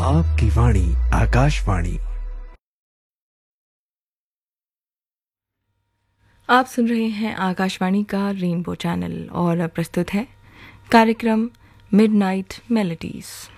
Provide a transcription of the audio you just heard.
आपकी वाणी आकाशवाणी। आप सुन रहे हैं आकाशवाणी का रेनबो चैनल और प्रस्तुत है कार्यक्रम मिडनाइट मेलोडीज।